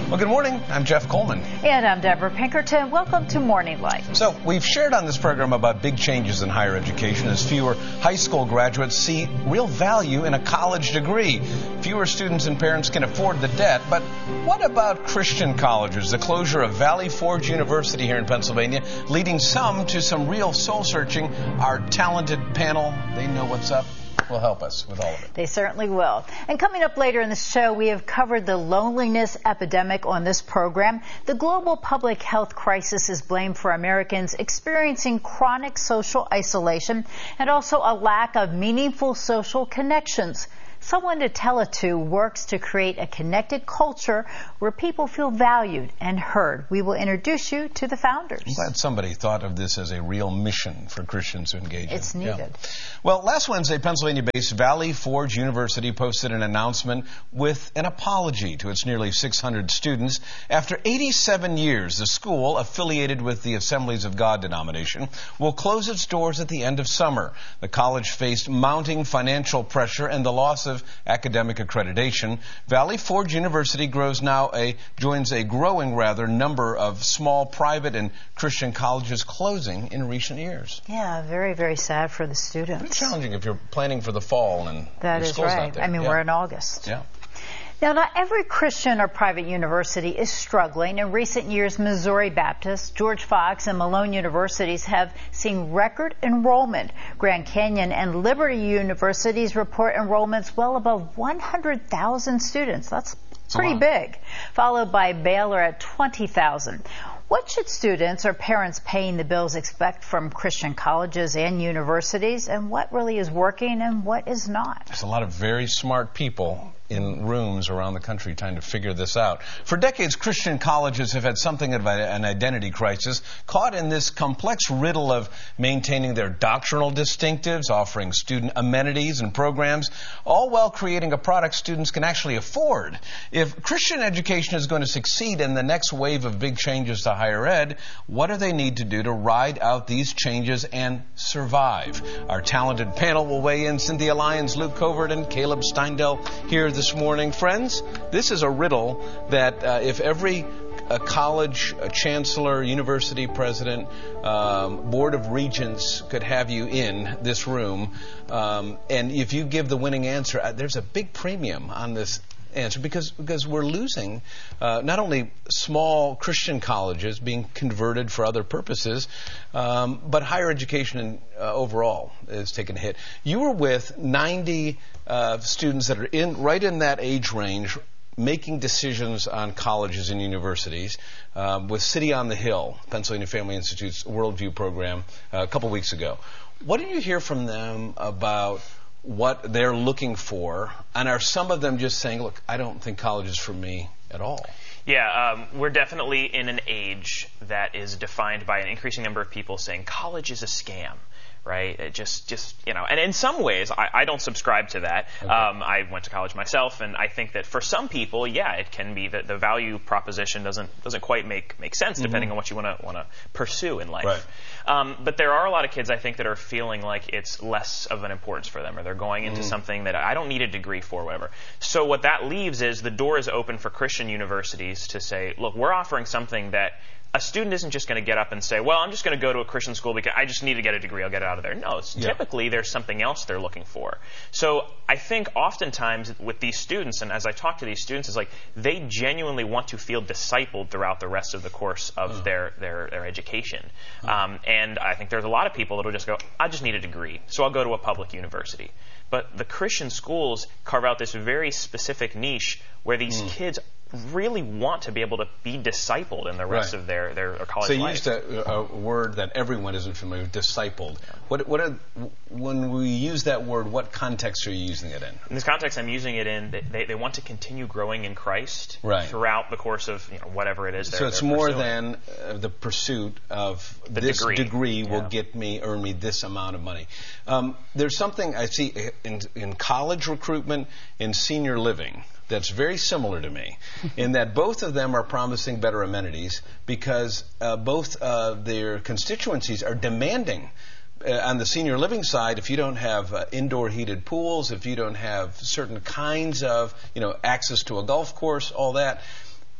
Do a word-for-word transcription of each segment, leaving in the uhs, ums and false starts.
Well, good morning. I'm Jeff Coleman. And I'm Deborah Pinkerton. Welcome to Morning Light. So, we've shared on this program about big changes in higher education as fewer high school graduates see real value in a college degree. Fewer students and parents can afford the debt. But what about Christian colleges? The closure of Valley Forge University here in Pennsylvania, leading some to some real soul searching. Our talented panel, they know what's up, will help us with all of it. They certainly will. And coming up later in the show, we have covered the loneliness epidemic on this program. The global public health crisis is blamed for Americans experiencing chronic social isolation and also a lack of meaningful social connections. Someone to Tell It To works to create a connected culture where people feel valued and heard. We will introduce you to the founders. I'm glad somebody thought of this as a real mission for Christians to engage in. It's needed. Yeah. Well, last Wednesday, Pennsylvania-based Valley Forge University posted an announcement with an apology to its nearly six hundred students. After eighty-seven years, the school, affiliated with the Assemblies of God denomination, will close its doors at the end of summer. The college faced mounting financial pressure and the loss of academic accreditation. Valley Forge University grows now a joins a growing rather number of small private and Christian colleges closing in recent years. Yeah, very, very sad for the students. It's challenging if you're planning for the fall and that your is school's right. not there. I mean, yeah. we're in August. Yeah. Now, not every Christian or private university is struggling. In recent years, Missouri Baptist, George Fox, and Malone universities have seen record enrollment. Grand Canyon and Liberty universities report enrollments well above one hundred thousand students. That's pretty big, followed by Baylor at twenty thousand. What should students or parents paying the bills expect from Christian colleges and universities, and what really is working and what is not? There's a lot of very smart people in rooms around the country trying to figure this out. For decades, Christian colleges have had something of an identity crisis, caught in this complex riddle of maintaining their doctrinal distinctives, offering student amenities and programs, all while creating a product students can actually afford. If Christian education is going to succeed in the next wave of big changes to higher ed, what do they need to do to ride out these changes and survive? Our talented panel will weigh in. Cynthia Lyons, Luke Covert, and Caleb Steindel here this morning. Friends, this is a riddle that uh, if every a college, a chancellor, university president, um, board of regents could have you in this room, um, and if you give the winning answer, uh, there's a big premium on this answer because because we're losing uh, not only small Christian colleges being converted for other purposes, um, but higher education in, uh, overall is taking a hit. You were with ninety uh, students that are in right in that age range, making decisions on colleges and universities um, with City on the Hill, Pennsylvania Family Institute's Worldview program, uh, a couple weeks ago. What did you hear from them about what they're looking for, and are some of them just saying, look, I don't think college is for me at all? Yeah, um, we're definitely in an age that is defined by an increasing number of people saying college is a scam. Right? It just, just you know, and in some ways, I, I don't subscribe to that. Okay. Um, I went to college myself, and I think that for some people, yeah, it can be that the value proposition doesn't doesn't quite make make sense, mm-hmm. depending on what you want to want to pursue in life. Right. Um, but there are a lot of kids, I think, that are feeling like it's less of an importance for them, or they're going into mm-hmm. something that I don't need a degree for, whatever. So what that leaves is the door is open for Christian universities to say, look, we're offering something that a student isn't just going to get up and say, well, I'm just going to go to a Christian school because I just need to get a degree. I'll get it out of there. No, it's yeah. typically there's something else they're looking for. So I think oftentimes with these students, and as I talk to these students, is like they genuinely want to feel discipled throughout the rest of the course of oh. their, their, their education. Oh. Um, and I think there's a lot of people that will just go, I just need a degree, so I'll go to a public university. But the Christian schools carve out this very specific niche where these mm. kids really want to be able to be discipled in the rest right. of their, their college life. So you used a, a word that everyone isn't familiar with, discipled. Yeah. What, what are, when we use that word, what context are you using it in? In this context, I'm using it in, they, they want to continue growing in Christ right. throughout the course of you know, whatever it is they're So it's they're more pursuing. than uh, the pursuit of the this degree, degree will yeah. get me, earn me this amount of money. Um, there's something I see in, in college recruitment, in senior living, that's very similar to me in that both of them are promising better amenities because uh, both uh, their constituencies are demanding. Uh, on the senior living side, if you don't have uh, indoor heated pools, if you don't have certain kinds of, you know, access to a golf course, all that,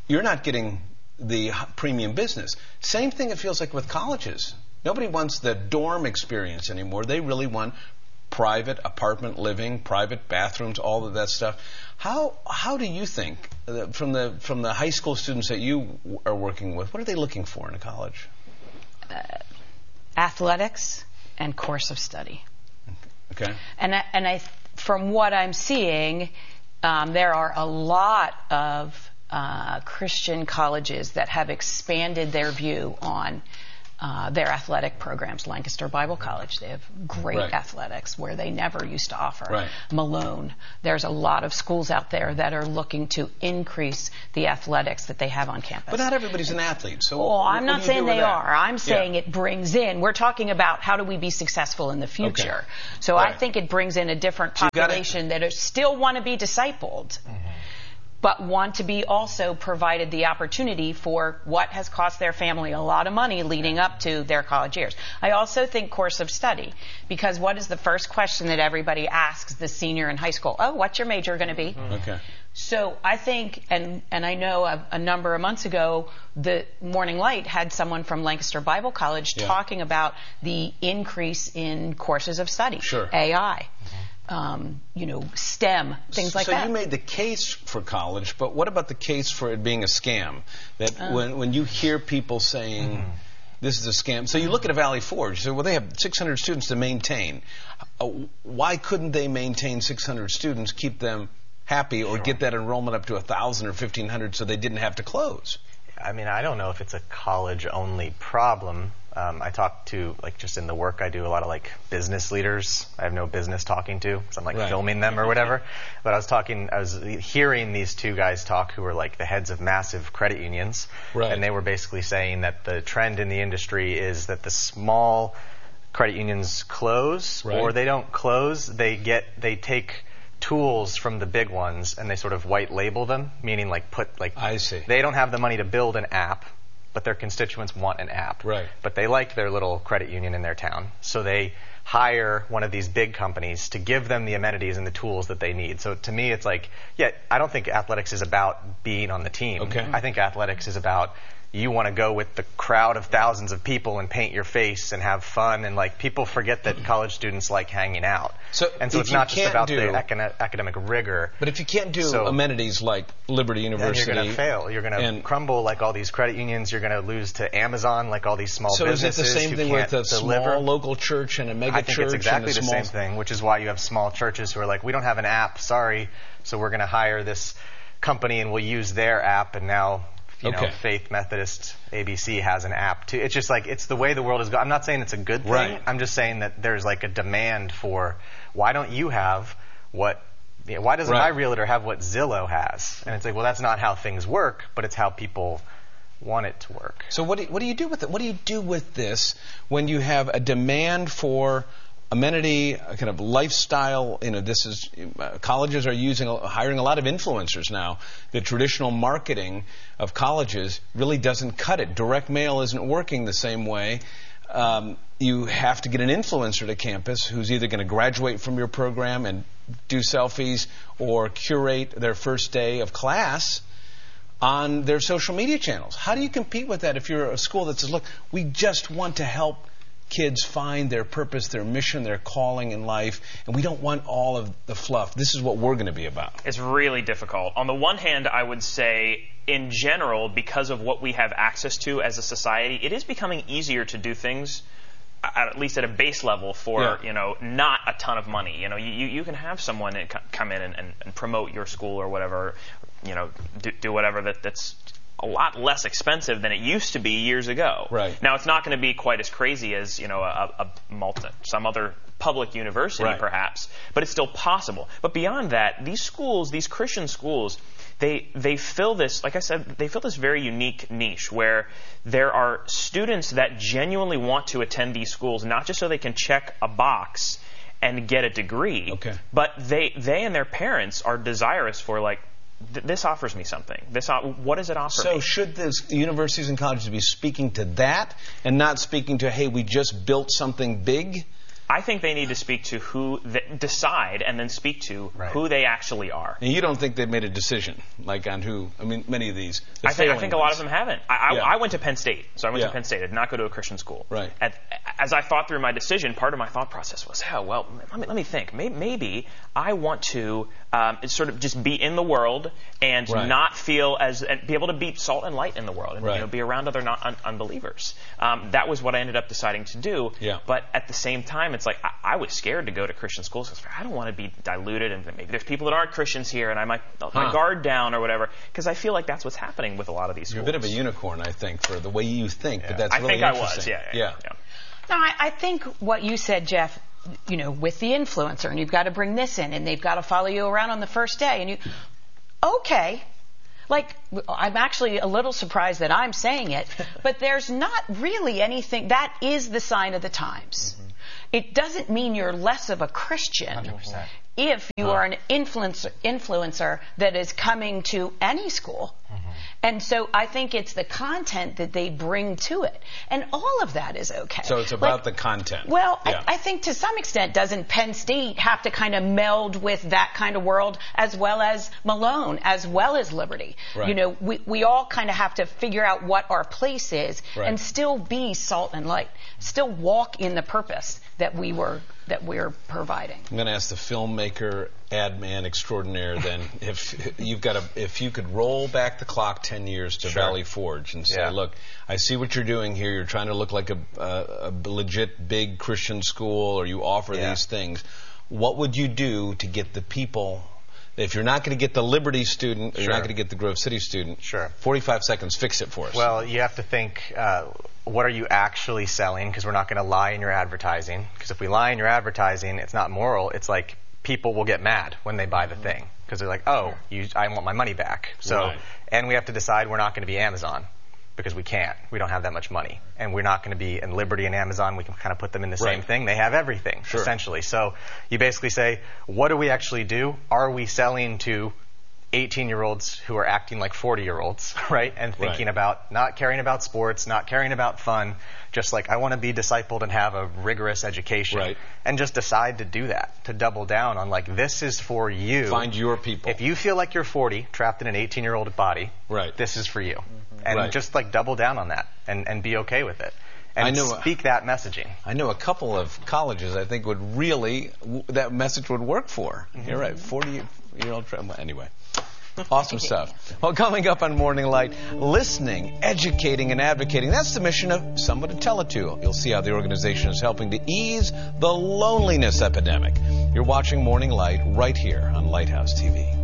you're not getting the premium business. Same thing it feels like with colleges. Nobody wants the dorm experience anymore. They really want private apartment living, private bathrooms, all of that stuff. How how do you think, uh, from the from the high school students that you are working with, what are they looking for in a college? Uh, athletics and course of study. Okay. And I, and I, from what I'm seeing, um, there are a lot of uh, Christian colleges that have expanded their view on uh, their athletic programs. Lancaster Bible College, they have great right. athletics where they never used to offer. Right. Malone, there's a lot of schools out there that are looking to increase the athletics that they have on campus. But not everybody's an athlete. So well, what, I'm what not do you saying do with they that? are. I'm saying yeah. it brings in. We're talking about how do we be successful in the future. Okay. So right. I think it brings in a different So population that are still want to be discipled. Mm-hmm. But want to be also provided the opportunity for what has cost their family a lot of money leading up to their college years. I also think course of study, because what is the first question that everybody asks the senior in high school? Oh, what's your major going to be? Okay. So I think, and, and I know a, a number of months ago, the Morning Light had someone from Lancaster Bible College yeah. talking about the increase in courses of study, sure. A I. Mm-hmm. Um, you know, STEM, things like so that. So you made the case for college, but what about the case for it being a scam? That uh, when when you hear people saying, mm-hmm. this is a scam, so you look at a Valley Forge, you say, well, they have six hundred students to maintain. Uh, why couldn't they maintain six hundred students, keep them happy, or sure. get that enrollment up to one thousand or fifteen hundred so they didn't have to close? I mean, I don't know if it's a college-only problem. Um, I talk to, like, just in the work I do, a lot of, like, business leaders I have no business talking to, because I'm, like, right. filming them or whatever. But I was talking, I was hearing these two guys talk who were, like, the heads of massive credit unions. Right. And they were basically saying that the trend in the industry is that the small credit unions close, right. or they don't close, they get, they take tools from the big ones and they sort of white label them, meaning like put like I see. They don't have the money to build an app, but their constituents want an app. Right. But they like their little credit union in their town, so they hire one of these big companies to give them the amenities and the tools that they need. So to me, it's like, yeah, I don't think athletics is about being on the team. Okay. I think athletics is about you want to go with the crowd of thousands of people and paint your face and have fun, and like people forget that college students like hanging out. So and so if it's you not just can't about do, the acad- academic rigor. But if you can't do so, amenities like Liberty University, then you're going to fail. You're going to crumble like all these credit unions. You're going to lose to Amazon like all these small so businesses. So is it the same who thing can't with a deliver. small local church and a mega I think church? it's exactly and a the small same thing, which is why you have small churches who are like, we don't have an app, sorry, so we're going to hire this company and we'll use their app, and now you okay. know, Faith Methodist A B C has an app too. It's just like, it's the way the world is going. I'm not saying it's a good thing. Right. I'm just saying that there's like a demand for, why don't you have what, you know, why doesn't right. my realtor have what Zillow has? And it's like, well, that's not how things work, but it's how people want it to work. So what do, what do you do with it? What do you do with this when you have a demand for amenity, a kind of lifestyle? You know, this is uh, colleges are using hiring a lot of influencers now. The traditional marketing of colleges really doesn't cut it. Direct mail isn't working the same way. Um, you have to get an influencer to campus who's either going to graduate from your program and do selfies or curate their first day of class on their social media channels. How do you compete with that if you're a school that says, look, we just want to help kids find their purpose, their mission, their calling in life, and we don't want all of the fluff. This is what we're going to be about. It's really difficult. On the one hand, I would say, in general, because of what we have access to as a society, it is becoming easier to do things, at least at a base level, for yeah. you know, not a ton of money. You know, you, you can have someone come in and, and, and promote your school or whatever, you know, do, do whatever that, that's a lot less expensive than it used to be years ago. Right. Now, it's not going to be quite as crazy as, you know, a, a multi, some other public university, right. perhaps, but it's still possible. But beyond that, these schools, these Christian schools, they they fill this, like I said, they fill this very unique niche where there are students that genuinely want to attend these schools, not just so they can check a box and get a degree, okay. but they they and their parents are desirous for, like, th- this offers me something. This uh, what does it offer so me? So should the universities and colleges be speaking to that and not speaking to, hey, we just built something big? I think they need to speak to who, th- decide and then speak to right. who they actually are. And you don't think they've made a decision, like on who, I mean, many of these. The I think, I think a lot of ones. them haven't. I, Yeah. I, I went to Penn State, so I went Yeah. to Penn State. I did not go to a Christian school. Right. At, as I thought through my decision, part of my thought process was, oh, well, let me, let me think. Maybe, maybe I want to um, sort of just be in the world and Right. not feel as, and be able to be salt and light in the world and Right. you know, be around other non- un- unbelievers. Um, that was what I ended up deciding to do. Yeah. But at the same time, it's like I, I was scared to go to Christian schools because I don't want to be diluted and maybe there's people that aren't Christians here and I might let Huh. my guard down or whatever because I feel like that's what's happening with a lot of these You're schools. a bit of a unicorn, I think, for the way you think, Yeah. but that's I really think I interesting. was, yeah. yeah, yeah. No, I, I think what you said, Jeff, you know, with the influencer, and you've got to bring this in, and they've got to follow you around on the first day, and you, okay. Like, I'm actually a little surprised that I'm saying it, but there's not really anything, that is the sign of the times. Mm-hmm. It doesn't mean you're less of a Christian. one hundred percent. If you are an influencer, influencer that is coming to any school. Mm-hmm. And so I think it's the content that they bring to it. And all of that is okay. So it's about like, the content. Well, Yeah. I, I think to some extent, doesn't Penn State have to kind of meld with that kind of world as well as Malone, as well as Liberty? Right. You know, we, we all kind of have to figure out what our place is Right. and still be salt and light, still walk in the purpose that we were that we're providing. I'm going to ask the filmmaker, ad man extraordinaire. Then, if you've got a, if you could roll back the clock ten years to Sure. Valley Forge and say, Yeah. look, I see what you're doing here. You're trying to look like a, a, a legit big Christian school, or you offer Yeah. these things. What would you do to get the people? If you're not going to get the Liberty student, or you're Sure. not going to get the Grove City student. Sure. forty-five seconds. Fix it for us. Well, you have to think, uh, what are you actually selling? Because we're not going to lie in your advertising. Because if we lie in your advertising, it's not moral. It's like people will get mad when they buy the thing. Because they're like, oh, you, I want my money back. So, Right. and we have to decide we're not going to be Amazon. Because we can't. We don't have that much money. And we're not going to be in Liberty and Amazon. We can kind of put them in the same Right. thing. They have everything, Sure. essentially. So you basically say, what do we actually do? Are we selling to eighteen-year-olds who are acting like forty-year-olds, right? And thinking Right. about not caring about sports, not caring about fun, just like I want to be discipled and have a rigorous education. Right. And just decide to do that, to double down on like, this is for you. Find your people. If you feel like you're forty, trapped in an eighteen-year-old body, Right. this is for you. And Right. just like double down on that and, and be okay with it. And I know a- speak that messaging. I know a couple of colleges I think would really, w- that message would work for. Mm-hmm. You're right, forty-year-old, anyway. Awesome stuff. Well, coming up on Morning Light, listening, educating, and advocating. That's the mission of Someone to Tell It To. You'll see how the organization is helping to ease the loneliness epidemic. You're watching Morning Light right here on Lighthouse T V.